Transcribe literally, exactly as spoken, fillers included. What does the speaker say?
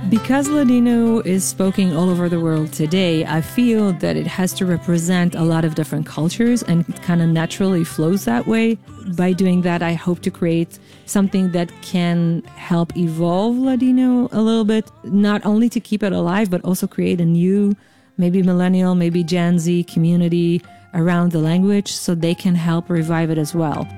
Because Ladino is spoken all over the world today, I feel that it has to represent a lot of different cultures and it kind of naturally flows that way. By doing that, I hope to create something that can help evolve Ladino a little bit, not only to keep it alive, but also create a new, maybe millennial, maybe Gen Z community around the language so they can help revive it as well.